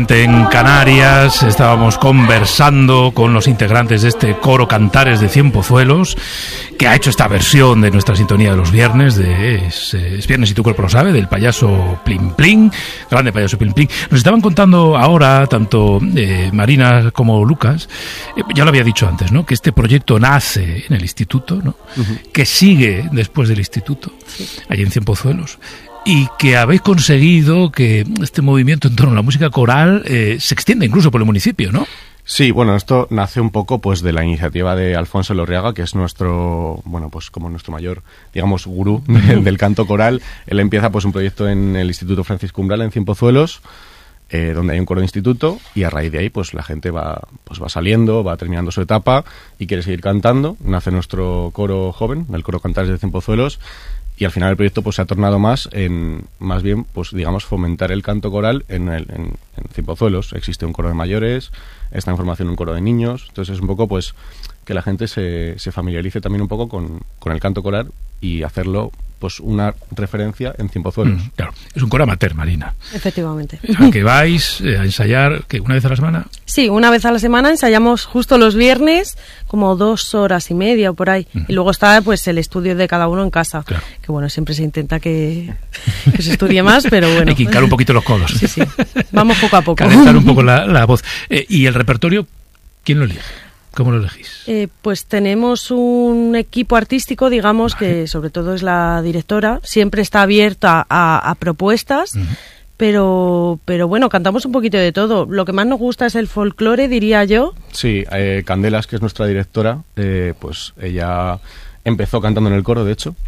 En Canarias estábamos conversando con los integrantes de este coro Cantares de Cienpozuelos, que ha hecho esta versión de nuestra sintonía de los viernes, de Es Viernes y tu cuerpo lo sabe, del payaso Plin Plin, grande payaso Plin Plin. Nos estaban contando ahora, tanto Marina como Lucas, ya lo había dicho antes, ¿no?, que este proyecto nace en el instituto, ¿no?, que sigue después del instituto, allí en Cienpozuelos, y que habéis conseguido que este movimiento en torno a la música coral se extienda incluso por el municipio, ¿no? Sí, bueno, esto nace un poco pues de la iniciativa de Alfonso Lorriaga, que es nuestro, bueno, pues como nuestro mayor, digamos, gurú del canto coral. Él empieza pues un proyecto en el Instituto Francisco Umbral en Cienpozuelos, donde hay un coro de instituto, y a raíz de ahí pues la gente va saliendo, va terminando su etapa y quiere seguir cantando. Nace nuestro coro joven, el coro Cantares de Cienpozuelos. Y al final el proyecto pues se ha tornado más bien, pues digamos, fomentar el canto coral en Cienpozuelos. Existe un coro de mayores, está en formación un coro de niños. Entonces es un poco pues que la gente se familiarice también un poco con el canto coral y hacerlo pues una referencia en Cienpozuelos. Claro, es un coro amateur, Marina. Efectivamente. ¿A que vais a ensayar una vez a la semana? Sí, una vez a la semana ensayamos justo los viernes, como 2 horas y media o por ahí. Y luego está pues el estudio de cada uno en casa. Claro. Que bueno, siempre se intenta que se estudie más, pero bueno. Hay que hincar un poquito los codos. Sí, sí. Vamos poco a poco. Calentar un poco la voz. ¿Y el repertorio, quién lo elige? ¿Cómo lo elegís? Pues tenemos un equipo artístico, digamos, que sobre todo es la directora. Siempre está abierta a propuestas, pero bueno, cantamos un poquito de todo. Lo que más nos gusta es el folclore, diría yo. Sí, Candelas, que es nuestra directora, pues ella empezó cantando en el coro, de hecho,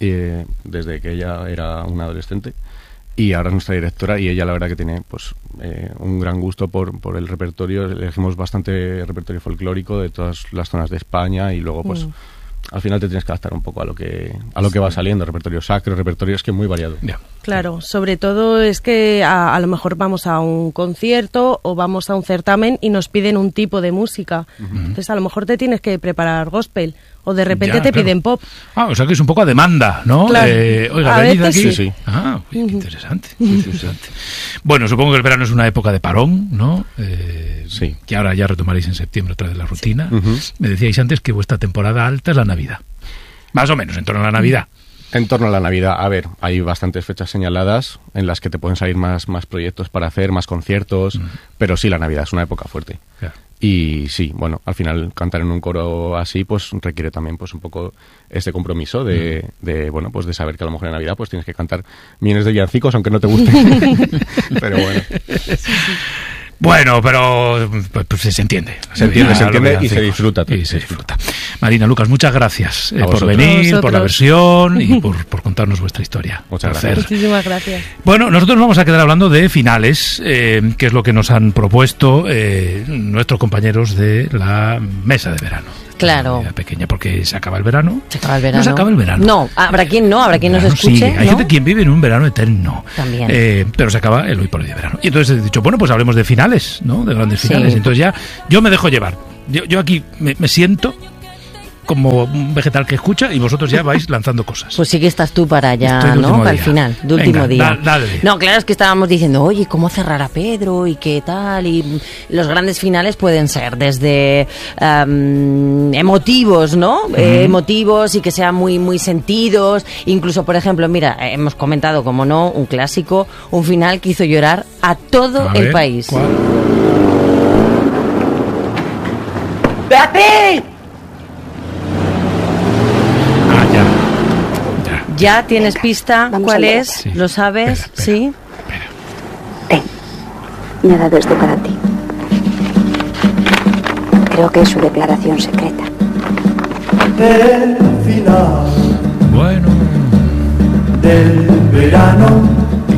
desde que ella era una adolescente. Y ahora es nuestra directora, y ella la verdad que tiene pues un gran gusto por el repertorio. Elegimos bastante repertorio folclórico de todas las zonas de España, y luego pues al final te tienes que adaptar un poco a lo que va saliendo, repertorio sacro, repertorio es que muy variado. Yeah. Claro, sobre todo es que a lo mejor vamos a un concierto o vamos a un certamen y nos piden un tipo de música. Entonces a lo mejor te tienes que preparar gospel, o de repente te piden pop. O sea que es un poco a demanda, ¿no? Claro. Oiga, venid aquí. Sí. Qué interesante. Interesante. Bueno, supongo que el verano es una época de parón, ¿no? Sí. Que ahora ya retomaréis en septiembre otra vez la rutina. Me decíais antes que vuestra temporada alta es la Navidad. Más o menos, en torno a la Navidad. En torno a la Navidad, a ver, hay bastantes fechas señaladas en las que te pueden salir más proyectos para hacer, más conciertos, pero sí, la Navidad es una época fuerte. Claro. Y sí, bueno, al final cantar en un coro así pues requiere también pues un poco este compromiso de bueno, pues de saber que a lo mejor en Navidad pues tienes que cantar millones de villancicos aunque no te gusten. Pero bueno. Bueno, pero pues se entiende. Se entiende y se disfruta. Marina, Lucas, muchas gracias por venir, por la versión y por contarnos vuestra historia. Muchas gracias. Muchísimas gracias. Bueno, nosotros nos vamos a quedar hablando de finales, que es lo que nos han propuesto nuestros compañeros de la mesa de verano. Claro. Pequeña, porque se acaba el verano. Se acaba el verano. No se acaba el verano. No, habrá quien nos escuche. Sí, hay gente que vive en un verano eterno. También. Pero se acaba el hoy por hoy de verano. Y entonces he dicho, bueno, pues hablemos de finales, ¿no? De grandes finales. Sí. Entonces ya, yo me dejo llevar. Yo aquí me siento como un vegetal que escucha y vosotros ya vais lanzando cosas. Pues sí que estás tú para allá, ¿no? Para el final, de último día. Dale. No, claro, es que estábamos diciendo, oye, ¿cómo cerrar a Pedro? ¿Y qué tal? Y los grandes finales pueden ser desde emotivos, ¿no? Emotivos y que sean muy, muy sentidos. Incluso, por ejemplo, mira, hemos comentado, como no, un clásico, un final que hizo llorar a todo el país. ¿Cuál? ¡Beatriz! ¿Ya tienes pista? Vamos ¿Cuál a ver. es? Sí. ¿Lo sabes? Espera. ¿Sí? Ten, me ha dado esto para ti. Creo que es su declaración secreta. El final Bueno. del verano.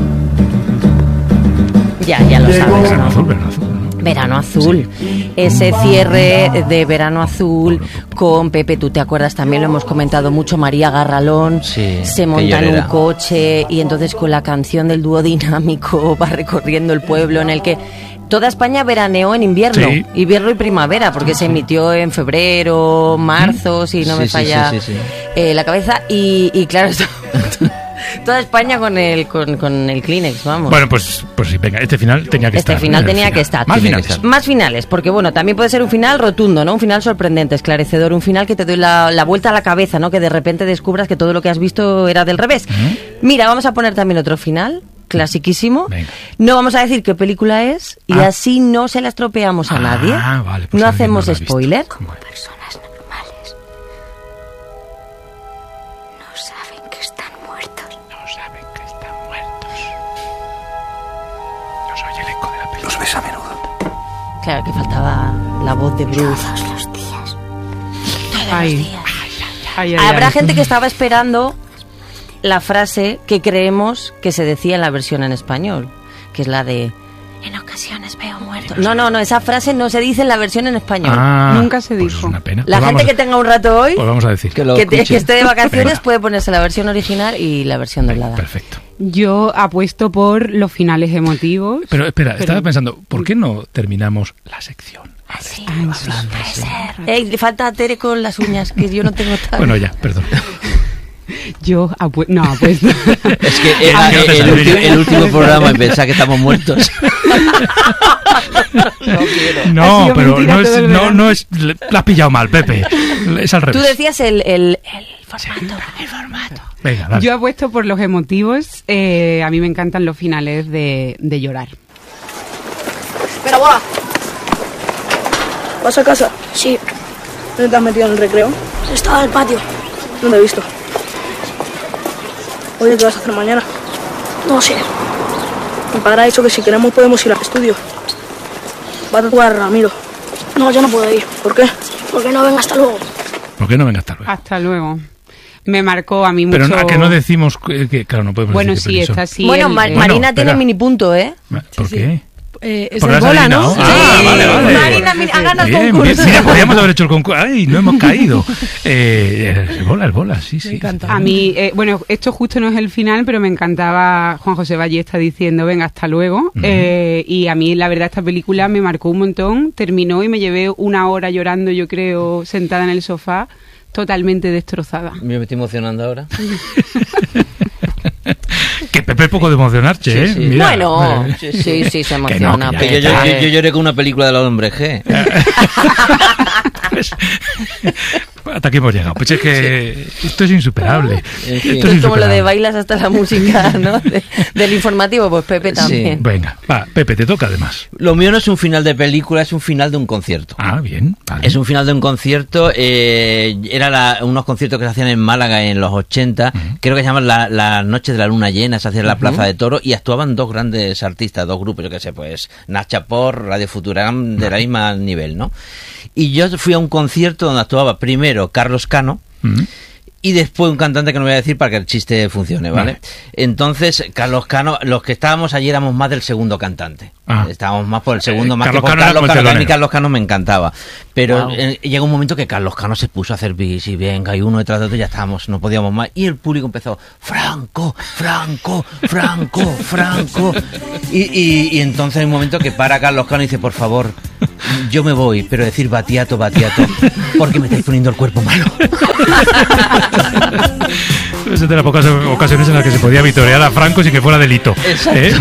Ya lo sabes, Verano ¿no? azul, verano azul. Verano Azul, ese cierre de Verano Azul con Pepe, tú te acuerdas, también lo hemos comentado mucho, María Garralón, Sí, se monta en un coche y entonces con la canción del dúo dinámico va recorriendo el pueblo en el que toda España veraneó en invierno, Sí. invierno y primavera, porque se emitió en febrero, marzo, si no me falla la cabeza, y claro, Toda España con el Kleenex, vamos. Bueno, pues sí, venga, este final tenía que estar. Este final tenía que estar. Más finales, porque bueno, también puede ser un final rotundo, ¿no? Un final sorprendente, esclarecedor, un final que te doy la vuelta a la cabeza, ¿no? Que de repente descubras que todo lo que has visto era del revés. Mira, vamos a poner también otro final, clasiquísimo. Venga. No vamos a decir qué película es y así no se la estropeamos a nadie. Vale, pues no hacemos spoiler. Como personas normales. No saben que están muertos. Los oye el eco de la película. Los ves a menudo. Claro que faltaba la voz de Bruce. Todos los días. Habrá gente que estaba esperando la frase que creemos que se decía en la versión en español, que es la de en ocasiones veo muertos. No, esa frase no se dice en la versión en español. Nunca se dijo. Pues es una pena. La gente que tenga un rato hoy, pues vamos a decir que esté de vacaciones, puede ponerse la versión original y la versión doblada. Perfecto. Yo apuesto por los finales emotivos. Pero espera, estaba pensando, ¿por qué no terminamos la sección? Sí, Le falta a Tere con las uñas, que yo no tengo tal. Bueno, ya, perdón. Yo apuesto. Es que era el último programa y pensaba que estamos muertos. No, pero no es. La has pillado mal, Pepe. Es al revés. Tú decías el formato. Venga, dale. Yo apuesto por los emotivos. A mí me encantan los finales de llorar. Mira, bola. ¿Vas a casa? Sí, ¿Dónde te has metido en el recreo? estaba en el patio. No te he visto. Oye, ¿qué vas a hacer mañana? No sé. Mi padre ha dicho que si queremos podemos ir al estudio. Va a tatuar a Ramiro. No, yo no puedo ir. ¿Por qué? Porque no venga hasta luego. ¿Por qué no venga hasta luego? Hasta luego. Me marcó a mí mucho. Pero a que no decimos que claro, no podemos bueno, decir sí, que está así. Bueno, Marina tiene mini punto, ¿eh? ¿Por qué? Es Por el la bola, Salina, ¿no? ¿no? Ah, vale. Marina ha ganado el Bien, concurso. mira, podríamos haber hecho el concurso. ¡Ay, no hemos caído! El bola, sí. Me encanta. A mí, bueno, esto justo no es el final, pero me encantaba Juan José Ballesta diciendo, venga, hasta luego. Y a mí, la verdad, esta película me marcó un montón. Terminó y me llevé una hora llorando, yo creo, sentada en el sofá, totalmente destrozada. Me estoy emocionando ahora. Que Pepe es poco de emocionarse, ¿eh? Sí. Mira, Bueno, sí, se emociona. Que no, Yo lloré con una película de los hombres G. Pues, hasta aquí hemos llegado. Pues es que esto es insuperable. En fin. Esto Es como lo de insuperable. bailas hasta la música, ¿no? Del informativo, pues Pepe también. Venga, va, Pepe, te toca además. Lo mío no es un final de película, es un final de un concierto. Ah, bien. Vale. Es un final de un concierto, era unos conciertos que se hacían en Málaga en los 80, creo que se llaman la Noche de la Luna Llena, se hacía en la Plaza de Toros y actuaban dos grandes artistas, dos grupos, yo qué sé, pues Nacha Por, Radio Futuram, de la misma nivel, ¿no? Y yo fui a un concierto donde actuaba primero Carlos Cano, y después un cantante que no voy a decir para que el chiste funcione, ¿vale? Entonces, Carlos Cano, los que estábamos allí éramos más del segundo cantante. Estábamos más por el segundo, más Carlos que por Cano era Carlos como el Cano. A mí telonero. Carlos Cano me encantaba. Pero llega un momento que Carlos Cano se puso a hacer bis y venga, y uno detrás de otro ya estábamos, no podíamos más. Y el público empezó, Franco. Y entonces hay un momento que para Carlos Cano y dice, por favor, yo me voy, pero decir Batiato, porque me estáis poniendo el cuerpo malo. Es de las pocas ocasiones en las que se podía vitorear a Franco sin que fuera delito. Exacto.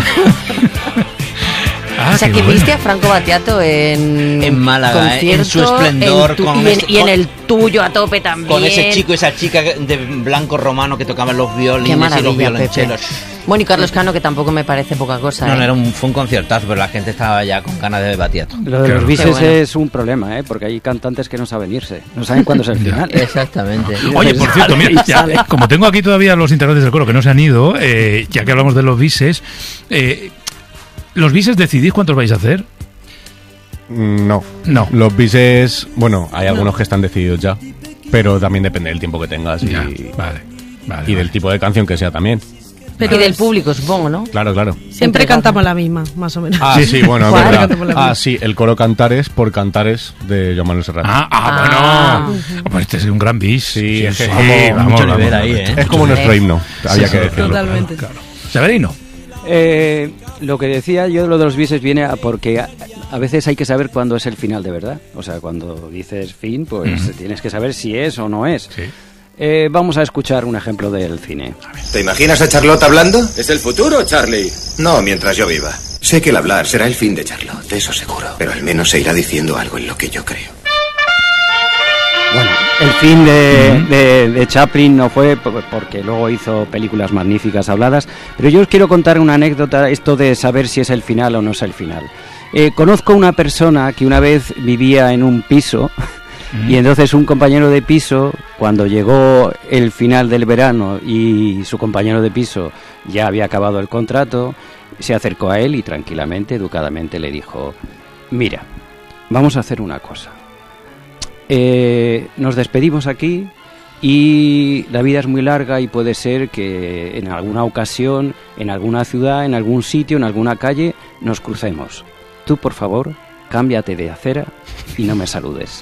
O sea, que viste a Franco Battiato en Málaga, en su concierto, esplendor, en el tuyo a tope también. Con ese chico y esa chica de blanco romano que tocaban los violines Qué y los maravilla, violonchelos. Pepe. Bueno, y Carlos Cano, que tampoco me parece poca cosa. Fue un conciertazo, pero la gente estaba ya con ganas de Battiato. Lo de los bises es un problema, porque hay cantantes que no saben irse, no saben cuándo es el final. Exactamente. Oye, por cierto, mira, ya, como tengo aquí todavía los integrantes del coro que no se han ido, ya que hablamos de los bises, ¿los bises decidís cuántos vais a hacer? No. Los bises, bueno, hay algunos que están decididos ya, pero también depende del tiempo que tengas y del tipo de canción que sea también. Pero y del público, supongo, ¿no? Claro. Siempre cantamos la misma, más o menos. Sí, bueno, es verdad. Sí, el coro Cantares por Cantares de Joan Manuel Serrat. Bueno. Pues este es un gran bis. Sí, es mucho nivel ahí, ¿eh? Es como nuestro himno, había que decirlo. Totalmente. Claro. Severino. Lo que decía yo de lo de los bises viene porque a veces hay que saber cuándo es el final de verdad. O sea, cuando dices fin, pues tienes que saber si es o no es. Sí. vamos a escuchar un ejemplo del cine. ¿Te imaginas a Charlotte hablando? Es el futuro, Charlie. No, mientras yo viva. Sé que el hablar será el fin de Charlotte, de eso seguro. Pero al menos se irá diciendo algo en lo que yo creo. Bueno, el fin de Chaplin no fue porque luego hizo películas magníficas habladas, pero yo os quiero contar una anécdota, esto de saber si es el final o no es el final. Conozco una persona que una vez vivía en un piso y entonces un compañero de piso, cuando llegó el final del verano y su compañero de piso ya había acabado el contrato, se acercó a él y tranquilamente, educadamente le dijo: mira, vamos a hacer una cosa. Nos despedimos aquí y la vida es muy larga y puede ser que en alguna ocasión, en alguna ciudad, en algún sitio, en alguna calle, nos crucemos. Tú, por favor, cámbiate de acera y no me saludes.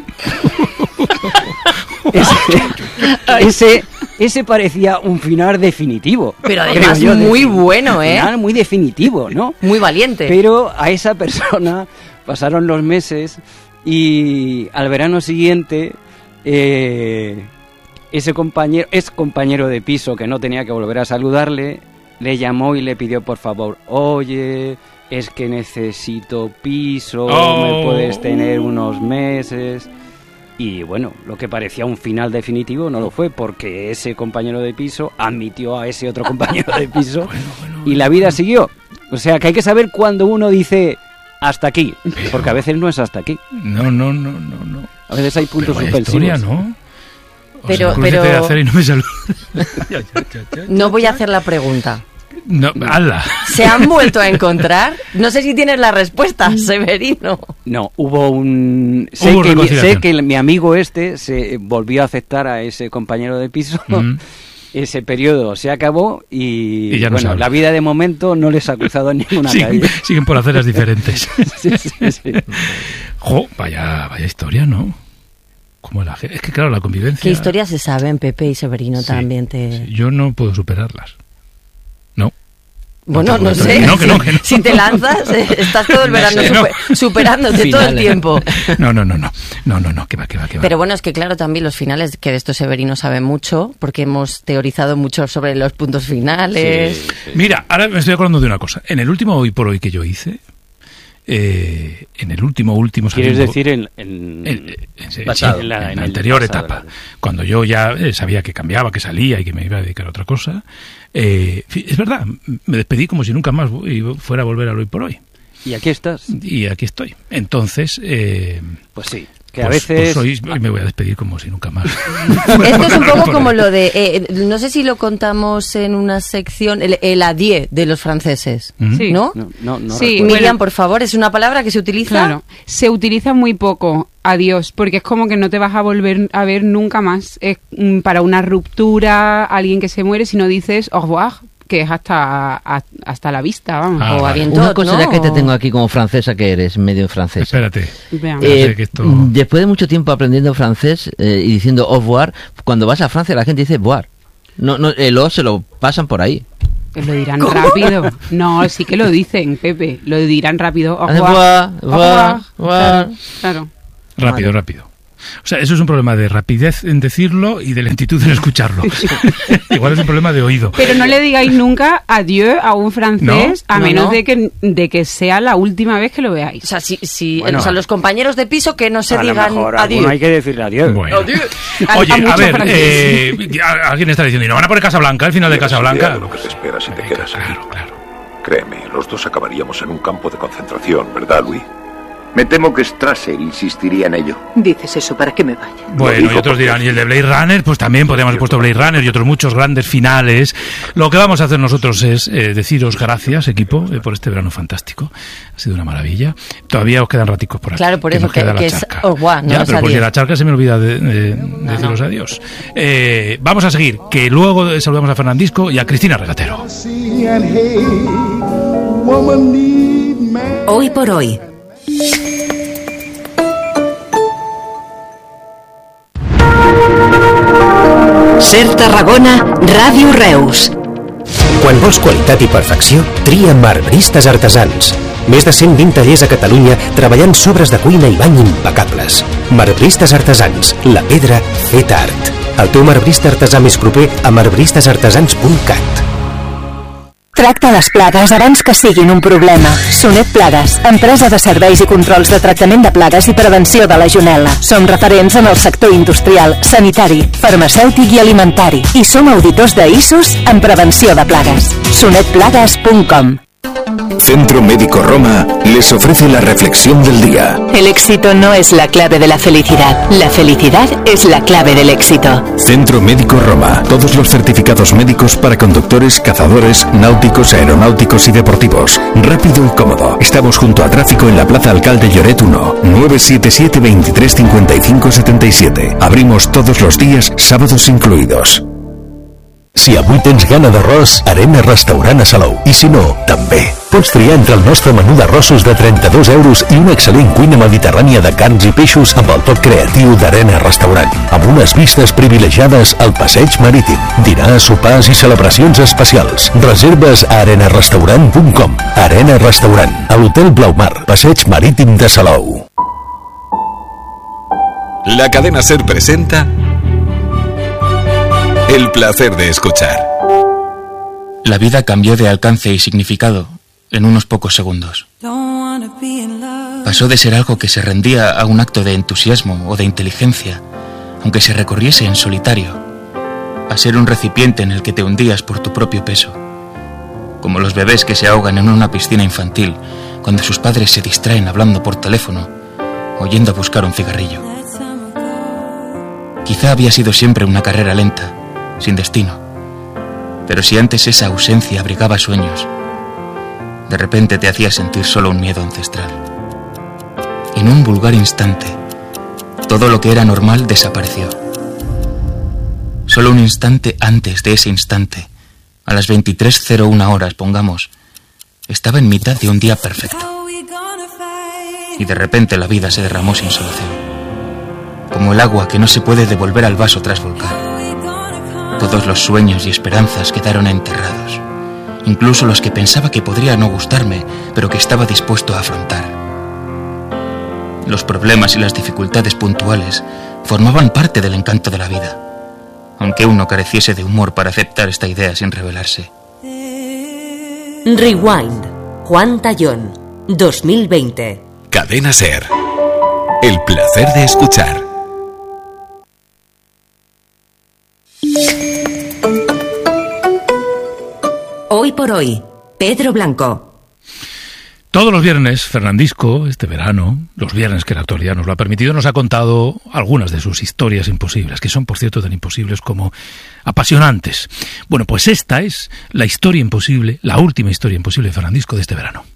Ese parecía un final definitivo. Pero además muy bueno, Un final muy definitivo, ¿no? Muy valiente. Pero a esa persona pasaron los meses y al verano siguiente ese compañero de piso que no tenía que volver a saludarle, le llamó y le pidió por favor: oye, es que necesito piso, me puedes tener unos meses. Y bueno, lo que parecía un final definitivo no lo fue, porque ese compañero de piso admitió a ese otro compañero de piso y la vida siguió. O sea que hay que saber cuando uno dice hasta aquí, porque a veces no es hasta aquí. No. A veces hay puntos suspensivos. Historia, ¿no? Pero de hacer y no me saluda. No voy a hacer la pregunta. No, hazla. ¿Se han vuelto a encontrar? No sé si tienes la respuesta, Severino. No, hubo un... Sé que mi amigo se volvió a aceptar a ese compañero de piso. Ese periodo se acabó y ya no bueno, la vida de momento no les ha cruzado en ninguna calle. Siguen por aceras diferentes. Sí. Jo, vaya historia, ¿no? Es que claro, la convivencia... ¿Qué historias se saben, Pepe y Severino también? Yo no puedo superarlas. No. Bueno, no sé. No. Si te lanzas, estás todo el verano superándote todo el tiempo. No, que va. Pero bueno, es que claro, también los finales, que de esto Severino sabe mucho, porque hemos teorizado mucho sobre los puntos finales. Sí. Mira, ahora me estoy acordando de una cosa. En el último Hoy por Hoy que yo hice, en el último ¿quieres decir en la anterior etapa, cuando yo ya sabía que cambiaba, que salía y que me iba a dedicar a otra cosa, es verdad, me despedí como si nunca más fuera a volver al Hoy por Hoy. Y aquí estás. Y aquí estoy. Entonces, pues sí. Que a veces... hoy me voy a despedir como si nunca más. Esto es un poco como lo de... no sé si lo contamos en una sección, el adieu de los franceses, ¿no? No sí, Miriam, por favor, es una palabra que se utiliza... Claro, se utiliza muy poco, adiós, porque es como que no te vas a volver a ver nunca más. Es para una ruptura, alguien que se muere, si no dices au revoir, que es hasta la vista, vamos. O vale. Una cosa ya que te tengo aquí como francesa, que eres medio francesa. Espérate. Después de mucho tiempo aprendiendo francés y diciendo au revoir, cuando vas a Francia la gente dice boire. No, el o se lo pasan por ahí. Lo dirán rápido. No, sí que lo dicen, Pepe. Lo dirán rápido. Au revoir. Claro. Rápido. O sea, eso es un problema de rapidez en decirlo y de lentitud en escucharlo. Igual es un problema de oído. Pero no le digáis nunca adieu a un francés, a menos de que sea la última vez que lo veáis. O sea, o sea, los compañeros de piso que no se digan adieu. No hay que decirle adieu. Bueno. Oye, a ver, alguien está diciendo, ¿y no van a poner Casablanca, el final de Casablanca? Lo que te espera si te quedas aquí. Claro. Créeme, los dos acabaríamos en un campo de concentración, ¿verdad, Louis? Me temo que Strasser insistiría en ello. Dices eso para que me vaya. Bueno, y otros dirán, ¿y el de Blade Runner? Pues también podríamos haber puesto Blade Runner y otros muchos grandes finales. Lo que vamos a hacer nosotros es deciros gracias, equipo, por este verano fantástico. Ha sido una maravilla. Todavía os quedan raticos por aquí. Claro, por eso que es Orguá, no. Ya, pero porque la charca se me olvida de deciros adiós. Vamos a seguir, que luego saludamos a Fernandisco y a Cristina Regatero. Hoy por hoy. Ser Tarragona, Ràdio Reus. Quan vols qualitat i perfecció, tria Marbristes Artesans. Més de 120 tallers a Catalunya treballant sobres de cuina i bany impecables. Marbristes Artesans, la pedra feta art. El teu marbrista artesà més proper a marbristesartesans.cat. Tracta les plagues abans que siguin un problema. Sonet Plagues, empresa de serveis i controls de tractament de plagues i prevenció de legionel·la. Som referents en el sector industrial, sanitari, farmacèutic i alimentari. I som auditors d'ISOs en prevenció de plagues. sonetplagues.com. Centro Médico Roma les ofrece la reflexión del día. El éxito no es la clave de la felicidad. La felicidad es la clave del éxito. Centro Médico Roma. Todos los certificados médicos para conductores, cazadores, náuticos, aeronáuticos y deportivos. Rápido y cómodo. Estamos junto a tráfico en la Plaza Alcalde Lloret 1. 977 23 55 77. Abrimos todos los días, sábados incluidos. Si avui tens gana d'arròs, Arena Restaurant a Salou. I si no, també. Pots triar entre el nostre menú d'arrossos de 32 euros i una excel·lent cuina mediterrània de carns i peixos amb el toc creatiu d'Arena Restaurant, amb unes vistes privilegiades al passeig marítim, dinars, sopars i celebracions especials. Reserves a arenarestaurant.com. Arena Restaurant, a l'Hotel Blaumar, passeig marítim de Salou. La cadena SER presenta El placer de escuchar. La vida cambió de alcance y significado en unos pocos segundos. Pasó de ser algo que se rendía a un acto de entusiasmo o de inteligencia, aunque se recorriese en solitario, a ser un recipiente en el que te hundías por tu propio peso, como los bebés que se ahogan en una piscina infantil cuando sus padres se distraen hablando por teléfono o yendo a buscar un cigarrillo. Quizá había sido siempre una carrera lenta, sin destino. Pero si antes esa ausencia abrigaba sueños, de repente te hacía sentir solo un miedo ancestral. En un vulgar instante, todo lo que era normal desapareció. Solo un instante antes de ese instante, a las 23:01 horas, pongamos, estaba en mitad de un día perfecto. Y de repente la vida se derramó sin solución, como el agua que no se puede devolver al vaso tras volcar. Todos los sueños y esperanzas quedaron enterrados, incluso los que pensaba que podría no gustarme, pero que estaba dispuesto a afrontar. Los problemas y las dificultades puntuales formaban parte del encanto de la vida, aunque uno careciese de humor para aceptar esta idea sin rebelarse. Rewind, Juan Tallón, 2020. Cadena SER. El placer de escuchar. Hoy por hoy, Pedro Blanco. Todos los viernes, Fernandisco, este verano, los viernes que la actualidad nos lo ha permitido, nos ha contado algunas de sus historias imposibles, que son, por cierto, tan imposibles como apasionantes. Bueno, pues esta es la historia imposible, la última historia imposible de Fernandisco de este verano.